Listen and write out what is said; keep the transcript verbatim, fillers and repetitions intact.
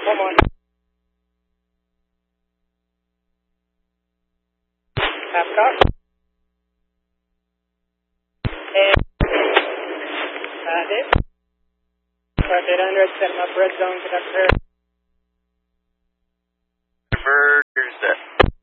One more. Half cock. And uh, hit. Start eight hundred, set him up red zone, conductor. Bird, here's that.